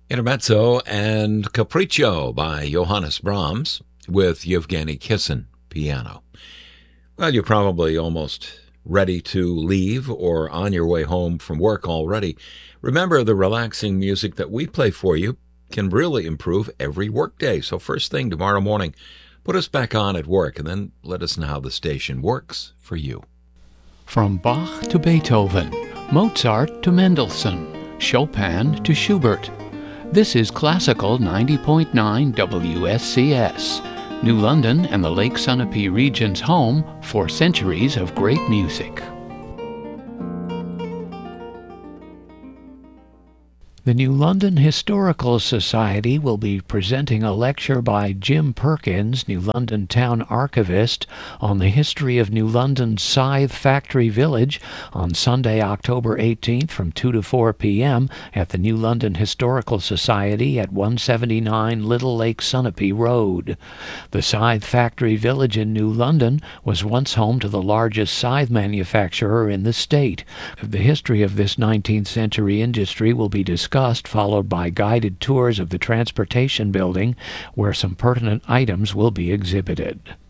Intermezzo and Capriccio by Johannes Brahms with Yevgeny Kissin, piano. Well, you're probably almost ready to leave or on your way home from work already. Remember, the relaxing music that we play for you can really improve every workday. So first thing tomorrow morning, put us back on at work and then let us know how the station works for you. From Bach to Beethoven, Mozart to Mendelssohn, Chopin to Schubert. This is Classical 90.9 WSCS, New London and the Lake Sunapee region's home for centuries of great music. The New London Historical Society will be presenting a lecture by Jim Perkins, New London Town Archivist, on the history of New London's Scythe Factory Village on Sunday, October 18th from 2 to 4 p.m. at the New London Historical Society at 179 Little Lake Sunapee Road. The Scythe Factory Village in New London was once home to the largest scythe manufacturer in the state. The history of this 19th century industry will be discussed, followed by guided tours of the Transportation Building, where some pertinent items will be exhibited.